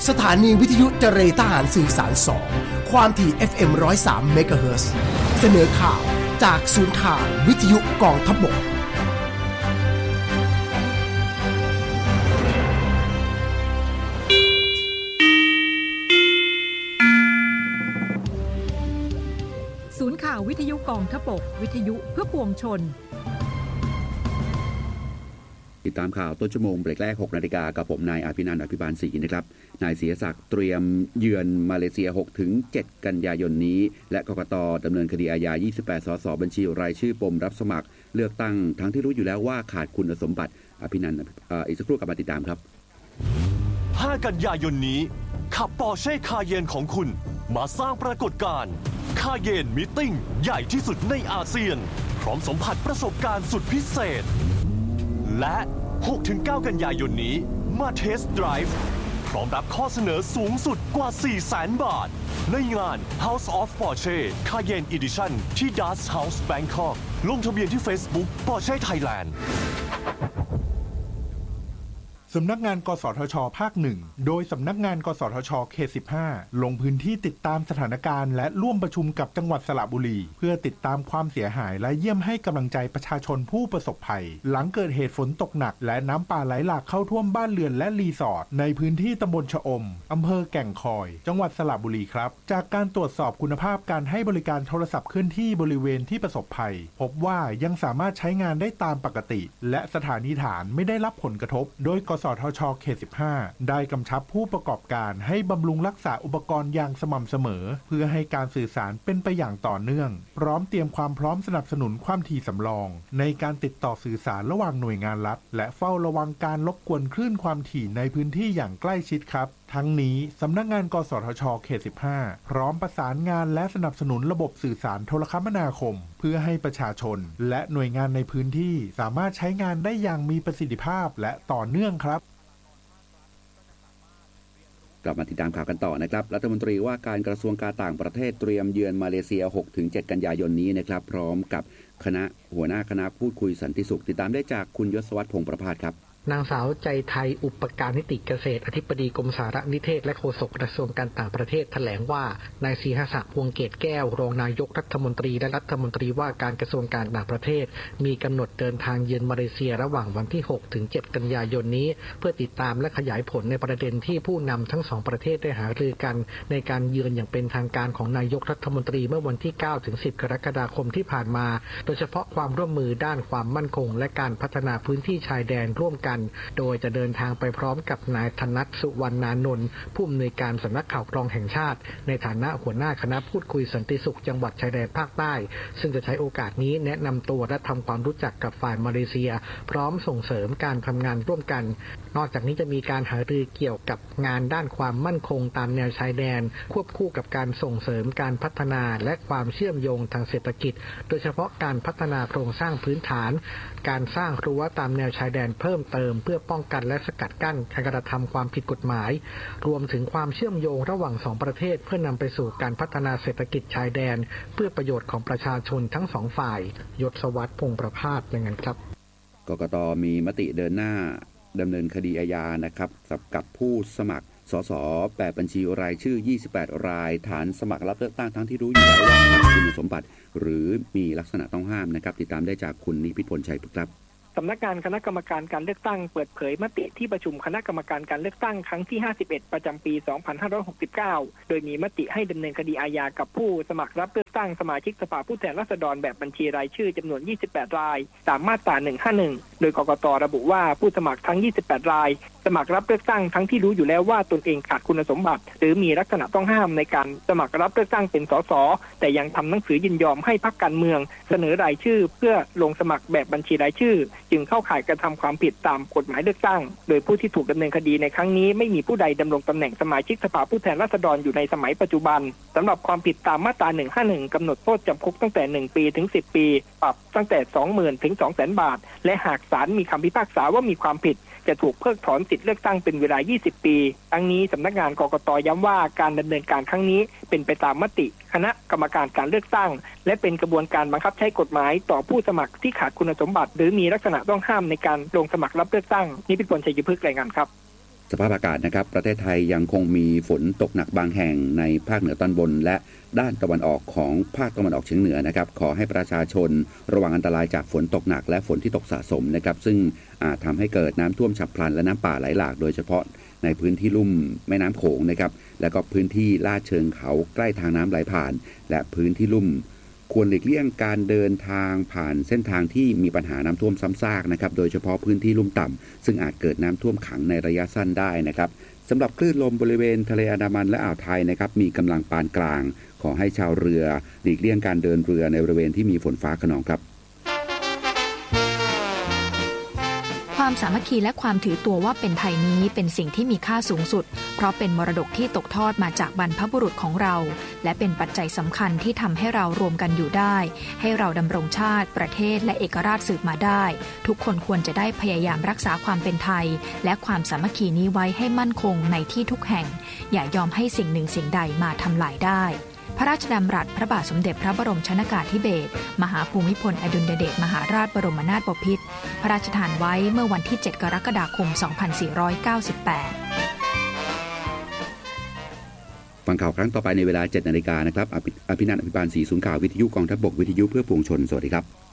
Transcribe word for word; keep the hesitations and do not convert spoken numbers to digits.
สถานีวิทยุเจเรทหารสื่อสารสองความถี่ เอฟ เอ็ม หนึ่งร้อยสาม เมกะเฮิรตซ์เสนอข่าวจากศูนย์ข่าววิทยุกองทัพบกศูนย์ข่าววิทยุกองทัพบกวิทยุเพื่อปวงชนติดตามข่าวต้นชั่วโมงเบรกแรก หกนาฬิกากับผมนายอภินันท์อภิบาลศรีนะครับนายศรีศักดิ์เตรียมเยือนมาเลเซีย หกถึงเจ็ด กันยายนนี้และกกต.ดำเนินคดีอาญา ยี่สิบแปด สส.บัญชีรายชื่อปมรับสมัครเลือกตั้งทั้งที่รู้อยู่แล้วว่าขาดคุณสมบัติอภินันท์อีกสักครู่กลับมาติดตามครับห้า กันยายนนี้ขับปอร์เช่คาเยนของคุณมาสร้างปรากฏการณ์คาเยนมีตติ้งใหญ่ที่สุดในอาเซียนพร้อมสัมผัสประสบการณ์สุดพิเศษและ หกถึงเก้า กันยายนนี้มาเทสต์ไดรฟ์พร้อมรับข้อเสนอสูงสุดกว่า สี่แสน บาทในงาน House of Porsche Cayenne Edition ที่ Dust House Bangkok ลงทะเบียนที่ Facebook Porsche Thailand สำนักงานกสทช.ภาคหนึ่งโดยสำนักงานกสทช.เขตสิบห้าลงพื้นที่ติดตามสถานการณ์และร่วมประชุมกับจังหวัดสระบุรีเพื่อติดตามความเสียหายและเยี่ยมให้กำลังใจประชาชนผู้ประสบภัยหลังเกิดเหตุฝนตกหนักและน้ำป่าไหลหลากเข้าท่วมบ้านเรือนและรีสอร์ทในพื้นที่ตำบลชะอมอำเภอแก่งคอยจังหวัดสระบุรีครับจากการตรวจสอบคุณภาพการให้บริการโทรศัพท์เคลื่อนที่บริเวณที่ประสบภัยพบว่ายังสามารถใช้งานได้ตามปกติและสถานีฐานไม่ได้รับผลกระทบโดยกสทช.เขตสิบห้าได้กำชับผู้ประกอบการให้บำรุงรักษาอุปกรณ์อย่างสม่ำเสมอเพื่อให้การสื่อสารเป็นไปอย่างต่อเนื่องพร้อมเตรียมความพร้อมสนับสนุนความถี่สำรองในการติดต่อสื่อสารระหว่างหน่วยงานรัฐและเฝ้าระวังการรบกวนคลื่นความถี่ในพื้นที่อย่างใกล้ชิดครับทั้งนี้สำนักงานกสทช.เขตสิบห้าพร้อมประสานงานและสนับสนุนระบบสื่อสารโทรคมนาคมเพื่อให้ประชาชนและหน่วยงานในพื้นที่สามารถใช้งานได้อย่างมีประสิทธิภาพและต่อเนื่องครับกลับมาติดตามข่าวกันต่อนะครับรัฐมนตรีว่าการกระทรวงการต่างประเทศเตรียมเยือนมาเลเซีย หกถึงเจ็ด กันยายนนี้นะครับพร้อมกับคณะหัวหน้าคณะพูดคุยสันติสุขติดตามได้จากคุณยศวัฒน์พงษ์ประภาสครับนางสาวใจไทยอุปการนิติเกษตรอธิบดีกรมสารนิเทศและโฆษกกระทรวงการต่างประเทศแถลงว่านายศรีหศักดิ์พวงเกตแก้วรองนายกรัฐมนตรีและรัฐมนตรีว่าการกระทรวงการต่างประเทศมีกำหนดเดินทางเยือนมาเลเซียระหว่างวันที่ หกถึงเจ็ด กันยายนนี้เพื่อติดตามและขยายผลในประเด็นที่ผู้นำทั้งสองประเทศได้หารือกันในการเยือนอย่างเป็นทางการของนายกรัฐมนตรีเมื่อวันที่ เก้าถึงสิบ กรกฎาคมที่ผ่านมาโดยเฉพาะความร่วมมือด้านความมั่นคงและการพัฒนาพื้นที่ชายแดนร่วมกันโดยจะเดินทางไปพร้อมกับนายธนัทสุวรรณานนท์ผู้อำนวยการสำนักข่าวกรองแห่งชาติในฐานะหัวหน้าคณะพูดคุยสันติสุขจังหวัดชายแดนภาคใต้ซึ่งจะใช้โอกาสนี้แนะนำตัวและทำความรู้จักกับฝ่ายมาเลเซียพร้อมส่งเสริมการทำงานร่วมกันนอกจากนี้จะมีการหารือเกี่ยวกับงานด้านความมั่นคงตามแนวชายแดนควบคู่กับการส่งเสริมการพัฒนาและความเชื่อมโยงทางเศรษฐกิจโดยเฉพาะการพัฒนาโครงสร้างพื้นฐานการสร้างรั้วตามแนวชายแดนเพิ่มเติมเพื่อป้องกันและสกัดกั้นการกระทำความผิดกฎหมายรวมถึงความเชื่อมโยงระหว่างสองประเทศเพื่อนำไปสู่การพัฒนาเศรษฐกิจชายแดนเพื่อประโยชน์ของประชาชนทั้งสองฝ่ายยศวัฒน์พงษ์ประภาสอย่างนั้นครับกกต.มีมติเดินหน้าดำเนินคดีอาญานะครับกับผู้สมัครสสแบบบัญชีรายชื่อยี่สิบแปดรายฐานสมัครรับเลือกตั้งทั้งที่รู้อยู่แล้วว่าขาดคุณสมบัติหรือมีลักษณะต้องห้ามนะครับติดตามได้จากคุณนิพิษพลชัยพุทธครับสำนักงานคณะกรรมการการเลือกตั้งเปิดเผยมติที่ประชุมคณะกรรมการการเลือกตั้งครั้งที่ห้าสิบเอ็ดประจำปี สองพันห้าร้อยหกสิบเก้า โดยมีมติให้ดำเนินคดีอาญากับผู้สมัครรับเลือกตั้งสมาชิกสภาผู้แทนราษฎรแบบบัญชีรายชื่อจำนวนยี่สิบแปดรายตามมาตราหนึ่งห้าหนึ่งโดยกกต.ระบุว่าผู้สมัครทั้งยี่สิบแปดรายสมัครรับเลือกตั้งทั้งที่รู้อยู่แล้วว่าตนเองขาดคุณสมบัติหรือมีลักษณะต้องห้ามในการสมัครรับเลือกตั้งเป็นสสแต่ยังทำหนังสือยินยอมให้พรรคการเมืองเสนอรายชื่อเพื่อลงสมัครแบบบัญชีรายชื่อจึงเข้าข่ายกระทำความผิดตามกฎหมายเลือกตั้งโดยผู้ที่ถูกดำเนินคดีในครั้งนี้ไม่มีผู้ใดดำรงตำแหน่งสมาชิกสภาผู้แทนราษฎรอยู่ในสมัยปัจจุบันสำหรับความผิดตามมาตราหนึ่งห้าหนึ่งกำหนดโทษจำคุกตั้งแต่หนึ่งปีถึงสิบปีปรับตั้งแต่ สองหมื่น ถึง สองแสน บาทและหากศาลมีคำพิพากษาว่ามีความผิดจะถูกเพิกถอนสิทธิเลือกตั้งเป็นเวลายี่สิบปีทั้งนี้สำนักงานกกต.ย้ำว่าการดำเนินการครั้งนี้เป็นไปตามมติคณะกรรมการการเลือกตั้งและเป็นกระบวนการบังคับใช้กฎหมายต่อผู้สมัครที่ขาดคุณสมบัติหรือมีลักษณะต้องห้ามในการลงสมัครรับเลือกตั้งนิพิษพล ชัยพฤกษ์รายงานครับสภาพอากาศนะครับประเทศไทยยังคงมีฝนตกหนักบางแห่งในภาคเหนือตอนบนและด้านตะวันออกของภาคตะวันออกเฉียงเหนือนะครับขอให้ประชาชนระวังอันตรายจากฝนตกหนักและฝนที่ตกสะสมนะครับซึ่งอาจทำให้เกิดน้ำท่วมฉับพลันและน้ำป่าไหลหลากโดยเฉพาะในพื้นที่ลุ่มแม่น้ำโขงนะครับและก็พื้นที่ลาดเชิงเขาใกล้ทางน้ำไหลผ่านและพื้นที่ลุ่มควรหลีกเลี่ยงการเดินทางผ่านเส้นทางที่มีปัญหาน้ำท่วมซ้ำซากนะครับโดยเฉพาะพื้นที่ลุ่มต่ำซึ่งอาจเกิดน้ำท่วมขังในระยะสั้นได้นะครับสำหรับคลื่นลมบริเวณทะเลอันดามันและอ่าวไทยนะครับมีกำลังปานกลางขอให้ชาวเรือหลีกเลี่ยงการเดินเรือในบริเวณที่มีฝนฟ้าคะนองครับความสามัคคีและความถือตัวว่าเป็นไทยนี้เป็นสิ่งที่มีค่าสูงสุดเพราะเป็นมรดกที่ตกทอดมาจากบรรพบุรุษของเราและเป็นปัจจัยสำคัญที่ทำให้เรารวมกันอยู่ได้ให้เราดำรงชาติประเทศและเอกราชสืบมาได้ทุกคนควรจะได้พยายามรักษาความเป็นไทยและความสามัคคีนี้ไว้ให้มั่นคงในที่ทุกแห่งอย่ายอมให้สิ่งหนึ่งสิ่งใดมาทำลายได้พระราชดำรัสพระบาทสมเด็จพระบรมชนกาธิเบศรมหาภูมิพลอดุลยเดชมหาราชบรมนาถบพิตรพระราชทานไว้เมื่อวันที่เจ็ดกรกฎาคมสองพันสี่ร้อยเก้าสิบแปดฟังข่าวครั้งต่อไปในเวลา เจ็ดนาฬิกานะครับอภินันท์ อภิบาลศรีศูนย์ข่าววิทยุกองทัพบกวิทยุเพื่อปวงชนสวัสดีครับ